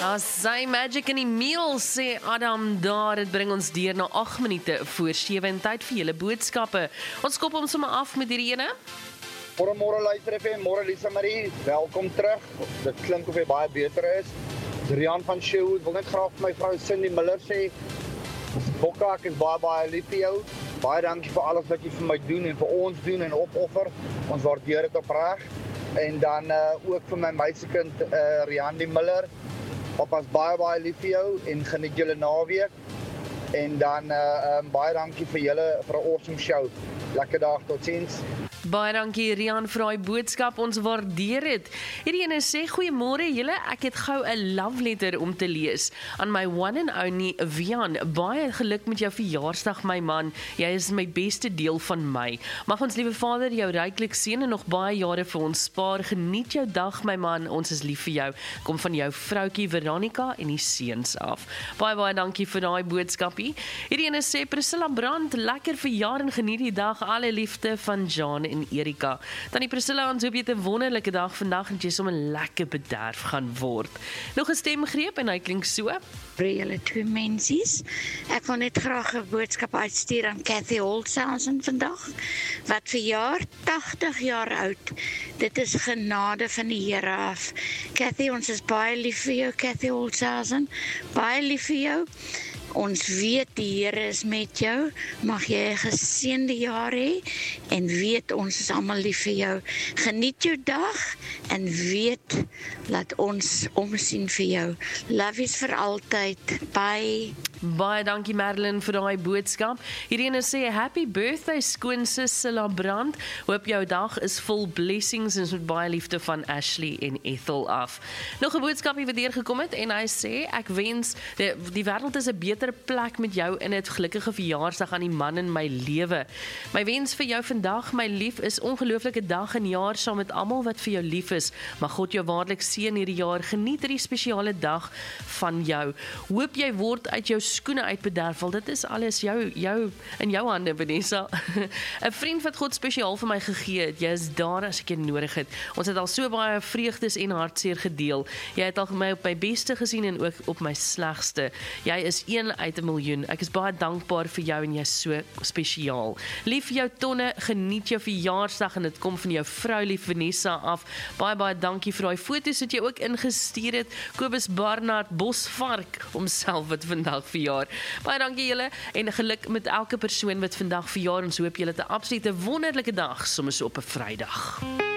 Sy Magic in die meal, sê Adam daar. Het bring ons deur na 8 minute voor 7 en tyd vir julle boodskappe. Ons kop ons sommer af met hierdie ene. Môre luister FM, môre Lisa Marie, welkom terug. Dit klink of jy baie beter is. Rian van Sherwood, wil net graag vir my vrou Cindy Miller sê, Bokka, ek is baie lief vir jou. Baie dankie vir alles wat jy vir my doen en vir ons doen en opoffer. Ons waardeer dit opreg. En dan ook vir my meisiekind Rian Miller. Papa's baie lief vir jou en geniet julle naweek. En dan baie dankie vir julle vir 'n awesome show. Lekker dag, totsiens. Baie dankie Rian vir daai boodskap, ons waardeer dit. Hierdie ene sê, goeiemôre julle, ek het gou 'n love letter om te lees aan my one and only Vian. Baie geluk met jou verjaarsdag my man, jy is my beste deel van my. Mag ons liewe Vader jou ryklik seën en nog baie jare vir ons spaar. Geniet jou dag my man, ons is lief vir jou. Kom van jou vroutjie Veronica en die seuns af. Baie dankie vir daai boodskapie. Hierdie ene sê, Priscilla Brandt, lekker verjaar en geniet die dag, alle liefde van Jan en Erika. Tannie Priscilla, ons hoop jy het 'n wonderlike dag vandag en jy sommer lekker bederf gaan word. Nog 'n stemgreep en hy klink so. Vir julle twee mensies. Ek wil net graag 'n boodskap uitstuur aan Cathy Holtzhausen vandag, wat verjaar 80 jaar oud. Dit is genade van die Here af. Cathy, ons is baie lief vir jou, Cathy Holtzhausen. Baie lief vir jou. Ons weet die Here is met jou, mag jy 'n geseënde jaar hê en weet ons is almal lief vir jou. Geniet jou dag en weet laat ons omsien vir jou. Love is vir altyd. Bye. Baie dankie Marilyn vir daai boodskap. Hierdie ene sê, happy birthday skoonsis Silla Brand. Hoop jou dag is vol blessings en met baie liefde van Ashley en Ethel af. Nog 'n boodskapie wat deurgekom het en hy sê, ek wens die wêreld is 'n beter plek met jou in 'n gelukkige verjaarsdag aan die man in my lewe. My wens vir jou vandag, my lief, is ongelooflike dag en jaar saam met almal wat vir jou lief is. Mag God jou waarlik seën hierdie jaar. Geniet hierdie spesiale dag van jou. Hoop jy word uit jou skoene uitbederf, want dit is alles jou in jou hande, Vanessa. 'n vriend wat God spesiaal vir my gegee het. Jy is daar as ek jou nodig het. Ons het al so baie vreugdes en hartseer gedeel. Jy het al my op my beste gesien en ook op my slegste. Jy is een uit 'n miljoen. Ek is baie dankbaar vir jou en jy is so spesiaal. Lief vir jou tonne, geniet jou verjaarsdag en dit kom van jou vrou lief Vanessa af. Baie dankie vir daai foto's wat jy ook ingestuur het. Kobus Barnard Bosvark homself wat vandag verjaar. Baie dankie julle en geluk met elke persoon wat vandag verjaar. Ons hoop julle het 'n absolute wonderlike dag soms op 'n Vrydag.